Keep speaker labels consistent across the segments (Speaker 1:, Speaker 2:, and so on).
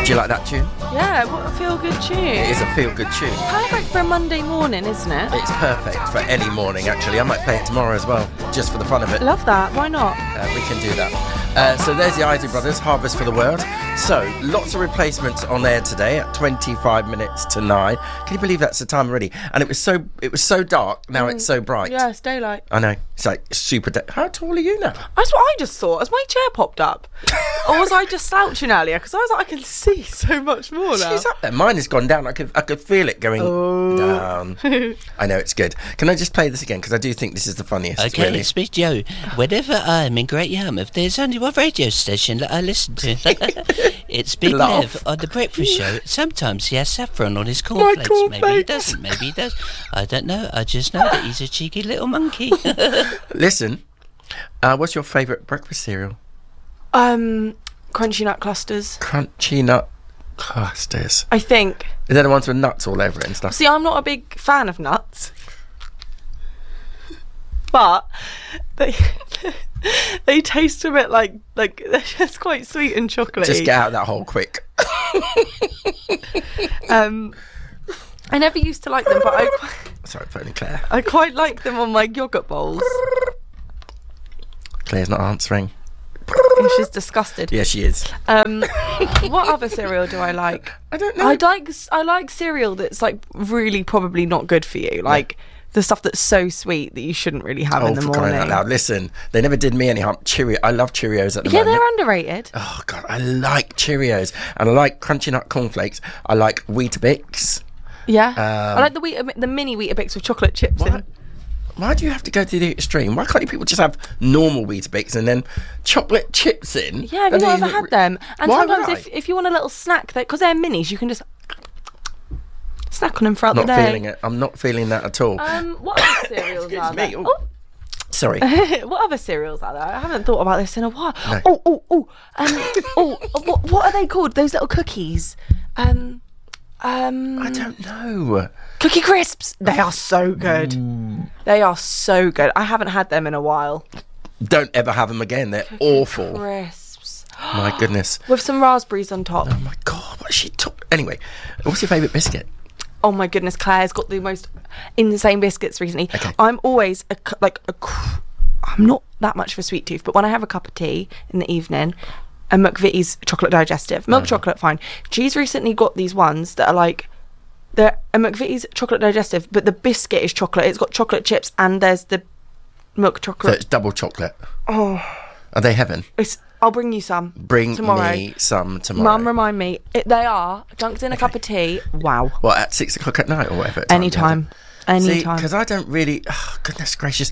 Speaker 1: Do you like that tune?
Speaker 2: Yeah, what a feel-good tune.
Speaker 1: It is a feel-good tune.
Speaker 2: Perfect for a Monday morning, isn't it?
Speaker 1: It's perfect for any morning, actually. I might play it tomorrow as well, just for the fun of it.
Speaker 2: Love that. Why not?
Speaker 1: We can do that. So there's the Isley Brothers, Harvest for the World. So, lots of replacements on air today at 25 minutes to 9. Can you believe that's the time already? And it was so dark, now it's so bright.
Speaker 2: Yeah, it's daylight.
Speaker 1: I know. It's like super How tall are you now?
Speaker 2: That's what I just thought as my chair popped up. Or was I just slouching earlier? Because I was like, I can see so much more now.
Speaker 1: She's up there. Mine has gone down. I could feel it going down. I know, it's good. Can I just play this again? Because I do think this is the funniest.
Speaker 3: Okay,
Speaker 1: really.
Speaker 3: it's me, Joe. Whenever I'm in Great Yarmouth, there's only one radio station that I listen to. It's Big
Speaker 1: Laugh.
Speaker 3: Nev on The Breakfast Show. Sometimes he has saffron on his cornflakes. Maybe he
Speaker 2: cornflakes.
Speaker 3: doesn't. Maybe he does. I don't know. I just know that he's a cheeky little monkey.
Speaker 1: Listen, what's your favourite breakfast cereal?
Speaker 2: Crunchy nut clusters.
Speaker 1: Crunchy nut clusters.
Speaker 2: I think.
Speaker 1: Is that the ones with nuts all over it and stuff?
Speaker 2: See, I'm not a big fan of nuts. But they taste a bit like they're just quite sweet and chocolatey.
Speaker 1: Just get out that hole quick.
Speaker 2: I never used to like them, but
Speaker 1: Sorry, phoning Claire.
Speaker 2: I quite like them on my yogurt bowls.
Speaker 1: Claire's not answering.
Speaker 2: And she's disgusted.
Speaker 1: Yeah, she is.
Speaker 2: What other cereal do I like?
Speaker 1: I don't know.
Speaker 2: I like cereal that's like really probably not good for you. Like the stuff that's so sweet that you shouldn't really have in the
Speaker 1: for
Speaker 2: morning.
Speaker 1: crying out loud. Listen, they never did me any harm. I love Cheerios at the
Speaker 2: Yeah,
Speaker 1: moment.
Speaker 2: they're underrated.
Speaker 1: Oh, God, I like Cheerios. And I like Crunchy Nut Cornflakes. I like Weetabix.
Speaker 2: Yeah. I like the mini Weetabix with chocolate chips in.
Speaker 1: Why do you have to go to the extreme? Why can't you people just have normal Weetabix and then chocolate chips in?
Speaker 2: Yeah, have you not ever had them? And
Speaker 1: Why would
Speaker 2: sometimes
Speaker 1: I?
Speaker 2: if you want a little snack, because they're minis, you can just snack on them throughout
Speaker 1: Not
Speaker 2: the day.
Speaker 1: feeling it. I'm not feeling that at all.
Speaker 2: What other cereals
Speaker 1: Excuse
Speaker 2: are
Speaker 1: me.
Speaker 2: there?
Speaker 1: Oh. Sorry.
Speaker 2: What other cereals are there? I haven't thought about this in a while.
Speaker 1: No.
Speaker 2: What are they called? Those little cookies.
Speaker 1: I don't know.
Speaker 2: Cookie Crisps. They are so good. They are so good. I haven't had them in a while.
Speaker 1: Don't ever have them again. They're awful.
Speaker 2: Crisps.
Speaker 1: My goodness.
Speaker 2: With some raspberries on top.
Speaker 1: Oh, my God. What is she talking... Anyway, what's your favourite biscuit?
Speaker 2: Oh my goodness, Claire's got the most insane biscuits recently.
Speaker 1: Okay.
Speaker 2: I'm always I'm not that much of a sweet tooth, but when I have a cup of tea in the evening, a McVitie's chocolate digestive, milk chocolate, fine. She's recently got these ones that are like, they're a McVitie's chocolate digestive, but the biscuit is chocolate. It's got chocolate chips and there's the milk
Speaker 1: So
Speaker 2: chocolate.
Speaker 1: it's double chocolate.
Speaker 2: Oh,
Speaker 1: Are they heaven?
Speaker 2: I'll bring you some.
Speaker 1: Bring
Speaker 2: tomorrow.
Speaker 1: me some tomorrow.
Speaker 2: Mum, remind me. They are dunked in a cup of tea. Wow.
Speaker 1: What, at 6 o'clock at night or whatever? time you have
Speaker 2: Anytime.
Speaker 1: it? See,
Speaker 2: Anytime.
Speaker 1: because I don't really... Oh, goodness gracious.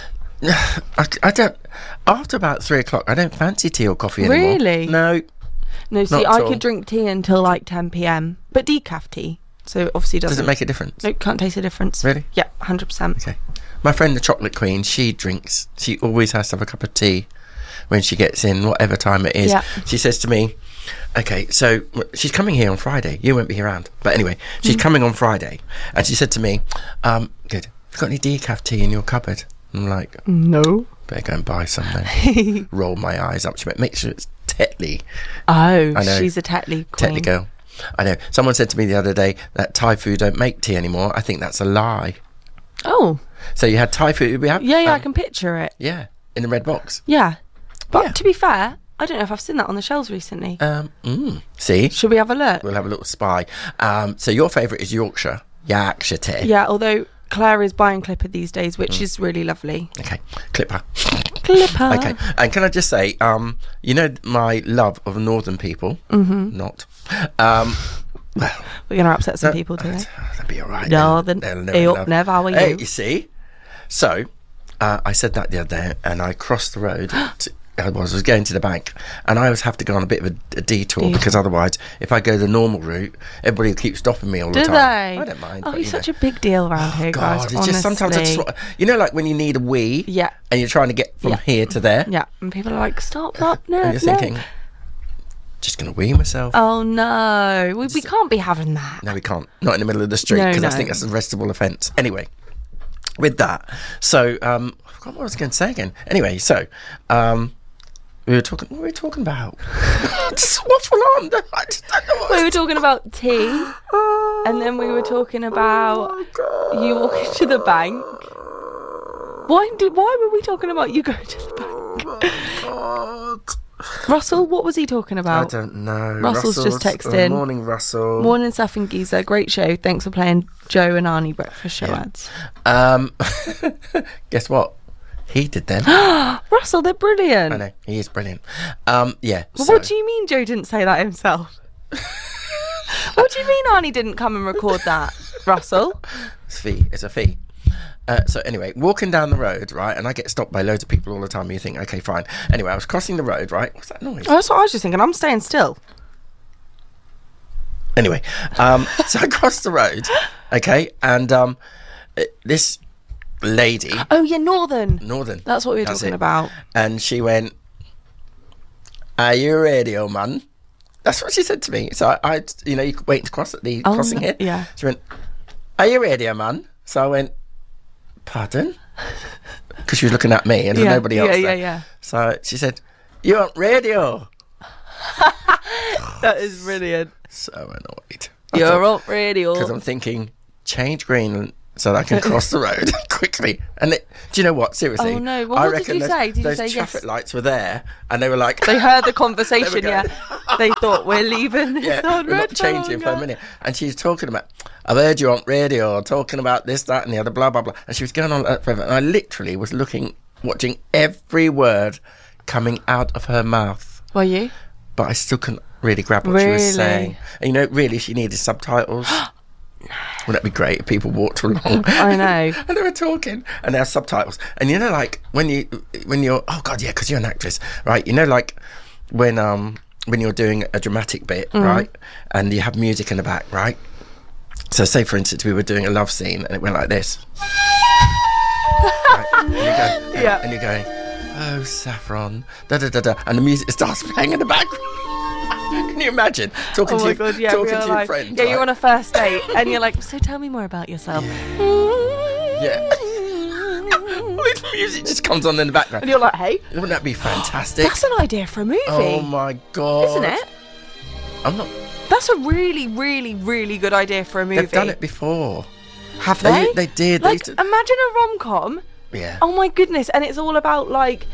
Speaker 1: I don't... After about 3 o'clock, I don't fancy tea or coffee anymore.
Speaker 2: Really?
Speaker 1: No.
Speaker 2: No, see,
Speaker 1: Not at
Speaker 2: I
Speaker 1: all.
Speaker 2: could drink tea until like 10 p.m. But decaf tea. So obviously doesn't...
Speaker 1: Does it make a difference?
Speaker 2: No, can't taste the difference.
Speaker 1: Really?
Speaker 2: Yeah, 100%.
Speaker 1: Okay. My friend, the Chocolate Queen, she drinks... She always has to have a cup of tea when she gets in, whatever time it is.
Speaker 2: Yeah.
Speaker 1: She says to me, okay, so she's coming here on Friday. You won't be around. But anyway, she's coming on Friday. And she said to me, good, have you got any decaf tea in your cupboard? I'm like,
Speaker 2: No.
Speaker 1: better go and buy some then. Roll my eyes up. She went, make sure it's Tetley.
Speaker 2: Oh,
Speaker 1: I know.
Speaker 2: she's a Tetley queen.
Speaker 1: Tetley girl. I know. Someone said to me the other day that Thai food don't make tea anymore. I think that's a lie.
Speaker 2: Oh.
Speaker 1: So you had Thai food. We have,
Speaker 2: Yeah, I can picture it.
Speaker 1: Yeah, in the red box.
Speaker 2: Yeah. But
Speaker 1: Yeah.
Speaker 2: to be fair, I don't know if I've seen that on the shelves recently.
Speaker 1: See?
Speaker 2: Should we have a look?
Speaker 1: We'll have a little spy. So your favourite is Yorkshire tea.
Speaker 2: Yeah, although Claire is buying Clipper these days, which is really lovely.
Speaker 1: Okay, Clipper.
Speaker 2: Clipper.
Speaker 1: Okay, and can I just say, you know my love of northern people? Mm-hmm. Not. Well,
Speaker 2: We're going to upset some people today.
Speaker 1: that'll be all right.
Speaker 2: No,
Speaker 1: then.
Speaker 2: then
Speaker 1: They'll
Speaker 2: up never are
Speaker 1: Hey,
Speaker 2: you.
Speaker 1: you see? So, I said that the other day, and I crossed the road. I was going to the bank, and I always have to go on a bit of a detour because otherwise, if I go the normal route, everybody will keep stopping me all the
Speaker 2: Do
Speaker 1: time.
Speaker 2: they?
Speaker 1: I don't mind.
Speaker 2: Oh,
Speaker 1: but,
Speaker 2: he's
Speaker 1: you
Speaker 2: such
Speaker 1: know.
Speaker 2: a big deal around here,
Speaker 1: God,
Speaker 2: guys.
Speaker 1: it's
Speaker 2: honestly.
Speaker 1: just sometimes I just want, you know, like when you need a wee,
Speaker 2: Yeah.
Speaker 1: and you're trying to get from
Speaker 2: Yeah.
Speaker 1: here to there,
Speaker 2: Yeah, and people are like, stop that, no,
Speaker 1: and you're
Speaker 2: no.
Speaker 1: thinking, just gonna wee myself.
Speaker 2: Oh no, we can't be having that.
Speaker 1: No, we can't. Not in the middle of the street
Speaker 2: No,
Speaker 1: because I
Speaker 2: no.
Speaker 1: think that's a arrestable offence. Anyway, with that, so I forgot what I was going to say again. Anyway, so We were talking. What were we talking about? Just waffle on. I just don't know what.
Speaker 2: We were talking about tea, and then we were talking about you walking to the bank. Why were we talking about you going to the bank?
Speaker 1: God.
Speaker 2: Russell, what was he talking about?
Speaker 1: I don't know.
Speaker 2: Russell's just texted.
Speaker 1: Morning, Russell.
Speaker 2: Morning, Seth and Giza. Great show. Thanks for playing Joe and Arnie breakfast show ads.
Speaker 1: Guess what? He did them.
Speaker 2: Russell, they're brilliant.
Speaker 1: I know, he is brilliant. Yeah.
Speaker 2: Well, what do you mean Joe didn't say that himself? What do you mean Arnie didn't come and record that, Russell?
Speaker 1: It's a fee. So anyway, walking down the road, right, and I get stopped by loads of people all the time, and you think, okay, fine. Anyway, I was crossing the road, right? What's that noise?
Speaker 2: Oh, that's what I was just thinking. I'm staying still.
Speaker 1: Anyway, so I crossed the road, okay, and this lady...
Speaker 2: Oh, yeah, Northern. That's what we were talking about.
Speaker 1: And she went, "Are you radio, man?" That's what she said to me. So I you wait to cross at the crossing here.
Speaker 2: Yeah.
Speaker 1: She went, "Are you radio, man?" So I went, "Pardon?" Because she was looking at me and there's nobody else there.
Speaker 2: Yeah.
Speaker 1: So she said, "You want radio?"
Speaker 2: That is brilliant.
Speaker 1: So annoyed.
Speaker 2: You're up radio.
Speaker 1: Because I'm thinking, change green so that I can cross the road quickly. And do you know what? Seriously.
Speaker 2: Oh, no. Well,
Speaker 1: I
Speaker 2: what did
Speaker 1: reckon
Speaker 2: you say? Did you
Speaker 1: those
Speaker 2: say
Speaker 1: traffic
Speaker 2: yes?
Speaker 1: lights were there and they were like...
Speaker 2: They heard the conversation,
Speaker 1: There we
Speaker 2: yeah.
Speaker 1: go.
Speaker 2: They thought, we're leaving this
Speaker 1: Yeah,
Speaker 2: on
Speaker 1: we're not
Speaker 2: red
Speaker 1: changing for a
Speaker 2: longer.
Speaker 1: minute. And she's talking about, "I've heard you on radio, talking about this, that and the other, blah, blah, blah." And she was going on like that forever. And I literally was watching every word coming out of her mouth.
Speaker 2: Were you?
Speaker 1: But I still couldn't really grab what she was saying. And really, she needed subtitles. Wouldn't that be great if people walked along?
Speaker 2: I know.
Speaker 1: And they were talking, and there are subtitles. And like when you're, oh God, yeah, because you're an actress, right? Like when you're doing a dramatic bit, right, and you have music in the back, right? So say for instance we were doing a love scene and it went like this, right? And you're going, "Oh, Saffron, da da da da," and the music starts playing in the background. Can you imagine talking to your friend?
Speaker 2: Yeah, you're on a first date and you're like, "So tell me more about yourself."
Speaker 1: Yeah. This music just comes on in the background.
Speaker 2: And you're like, "Hey,
Speaker 1: wouldn't that be fantastic?"
Speaker 2: that's an idea for a movie."
Speaker 1: Oh my God.
Speaker 2: Isn't it?
Speaker 1: I'm not...
Speaker 2: That's a really, really, really good idea for a movie.
Speaker 1: They've done it before.
Speaker 2: Have they?
Speaker 1: They did.
Speaker 2: Like, imagine a rom-com.
Speaker 1: Yeah.
Speaker 2: Oh my goodness. And it's all about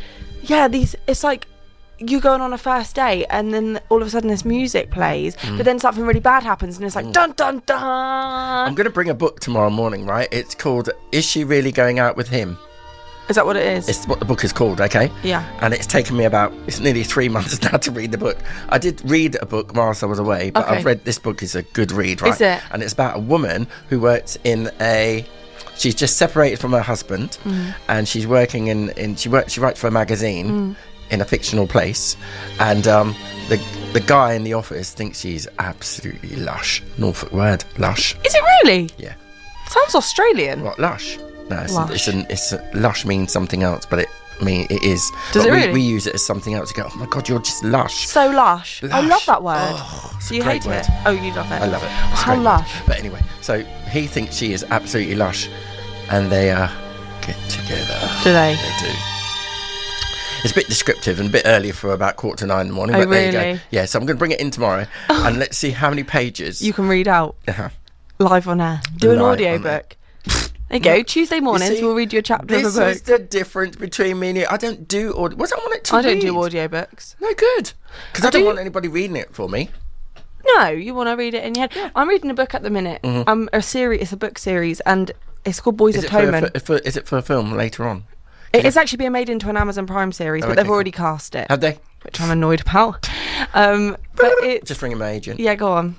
Speaker 2: it's like you going on a first date and then all of a sudden this music plays, but then something really bad happens and it's like, dun, dun, dun.
Speaker 1: I'm going to bring a book tomorrow morning, right? It's called "Is She Really Going Out With Him?"
Speaker 2: Is that what it is?
Speaker 1: It's what the book is called, okay?
Speaker 2: Yeah.
Speaker 1: And it's taken me it's nearly 3 months now to read the book. I did read a book whilst I was away, but
Speaker 2: Okay.
Speaker 1: I've read this book. Is a good read, right?
Speaker 2: Is it?
Speaker 1: And it's about a woman who works in she's just separated from her husband, and she's working she writes for a magazine in a fictional place, and the guy in the office thinks she's absolutely lush. Norfolk word, lush.
Speaker 2: Is it really?
Speaker 1: Yeah.
Speaker 2: Sounds Australian.
Speaker 1: What, lush? No,
Speaker 2: Lush.
Speaker 1: lush means something else, but it is.
Speaker 2: Does
Speaker 1: But
Speaker 2: it really?
Speaker 1: We use it as something else. You go, "Oh my God, you're just lush."
Speaker 2: So lush. I
Speaker 1: Lush.
Speaker 2: love that word.
Speaker 1: Oh, it's
Speaker 2: Do
Speaker 1: a
Speaker 2: you
Speaker 1: great
Speaker 2: hate
Speaker 1: word.
Speaker 2: it? Oh, you love it.
Speaker 1: I love it. It's a
Speaker 2: How
Speaker 1: great word.
Speaker 2: lush.
Speaker 1: But anyway, so he thinks she is absolutely lush, and they get together.
Speaker 2: Do they?
Speaker 1: They do. It's a bit descriptive and a bit early for about 8:45 in the morning.
Speaker 2: Oh,
Speaker 1: but there you
Speaker 2: really?
Speaker 1: go. Yeah, so I'm going to bring it in tomorrow, and let's see how many pages.
Speaker 2: You can read out
Speaker 1: Uh-huh.
Speaker 2: live on air. Do an
Speaker 1: Live
Speaker 2: audio
Speaker 1: on air.
Speaker 2: book. There you go. Tuesday mornings,
Speaker 1: see,
Speaker 2: we'll read you a chapter of a
Speaker 1: This
Speaker 2: book.
Speaker 1: is the difference between me and you. I don't do audio. What do I want it to
Speaker 2: I don't
Speaker 1: read?
Speaker 2: do audiobooks.
Speaker 1: No good. Because I don't
Speaker 2: do-
Speaker 1: want anybody reading it for me.
Speaker 2: No, you want to read it in your head. I'm reading a book at the minute. It's a book series, and it's called Boys
Speaker 1: Is
Speaker 2: of
Speaker 1: it
Speaker 2: Toman.
Speaker 1: is it for a film later on?
Speaker 2: It's actually being made into an Amazon Prime series,
Speaker 1: Oh,
Speaker 2: but
Speaker 1: okay,
Speaker 2: they've already cast it,
Speaker 1: Have they?
Speaker 2: which I'm annoyed about. But it's
Speaker 1: Just ringing my agent.
Speaker 2: yeah, go on.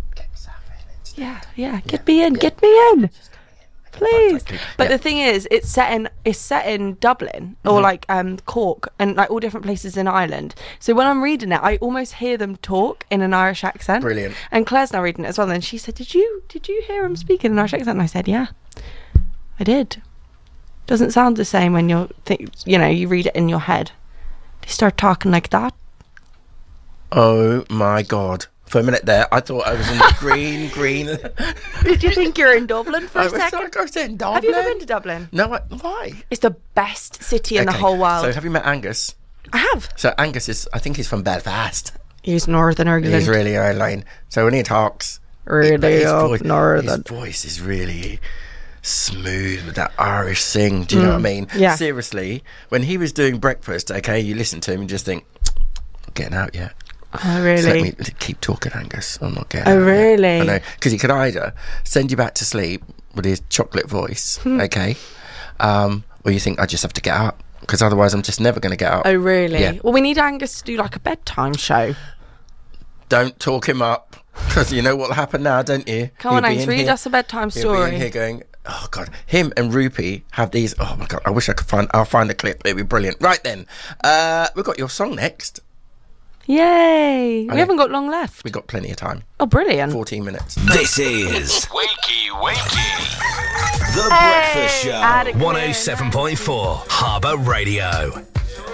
Speaker 2: Yeah, get me in, please. But the thing is, it's set in Dublin or like Cork and like all different places in Ireland. So when I'm reading it, I almost hear them talk in an Irish accent.
Speaker 1: Brilliant.
Speaker 2: And Claire's now reading it as well, and she said, "Did you hear him speak in an Irish accent?" And I said, "Yeah, I did." Doesn't sound the same when you read it in your head. They start talking like that.
Speaker 1: Oh my God. For a minute there, I thought I was in the green.
Speaker 2: Did you think you're in Dublin for
Speaker 1: I
Speaker 2: a
Speaker 1: was
Speaker 2: second?
Speaker 1: like, I was in Dublin.
Speaker 2: Have you ever been to Dublin?
Speaker 1: No, why?
Speaker 2: It's the best city in the
Speaker 1: Okay,
Speaker 2: whole world.
Speaker 1: So have you met Angus?
Speaker 2: I have.
Speaker 1: So Angus is, I think he's from Belfast.
Speaker 2: He's Northern Ireland.
Speaker 1: He's really Ireland. So when he talks,
Speaker 2: Really up
Speaker 1: his
Speaker 2: northern.
Speaker 1: voice is really smooth with that Irish thing. Do you know what I mean?
Speaker 2: Yeah.
Speaker 1: Seriously, when he was doing breakfast, okay, you listen to him and just think, not getting out yet.
Speaker 2: Oh, really?
Speaker 1: Just let me keep talking, Angus. I'm not getting
Speaker 2: Oh,
Speaker 1: out yet.
Speaker 2: really?
Speaker 1: I know, because he could either send you back to sleep with his chocolate voice, okay, or you think I just have to get up because otherwise I'm just never going to get up.
Speaker 2: Oh, really?
Speaker 1: Yeah.
Speaker 2: Well, we need Angus to do like a bedtime show.
Speaker 1: Don't talk him up because you know what'll happen now, don't you?
Speaker 2: Come on,
Speaker 1: He'll be
Speaker 2: Angus,
Speaker 1: in
Speaker 2: read
Speaker 1: here-
Speaker 2: us a bedtime
Speaker 1: He'll be in
Speaker 2: story.
Speaker 1: here going, oh God, him and Rupee have these. Oh my God, I wish I could I'll find a clip. It'd be brilliant. Right then, we've got your song next.
Speaker 2: Yay!
Speaker 1: know.
Speaker 2: We haven't got long left.
Speaker 1: We've got plenty of time.
Speaker 2: Oh, brilliant.
Speaker 1: 14 minutes.
Speaker 4: This is
Speaker 5: Wakey, wakey.
Speaker 4: The Breakfast Show.
Speaker 2: Adequate.
Speaker 4: 107.4 Harbour Radio.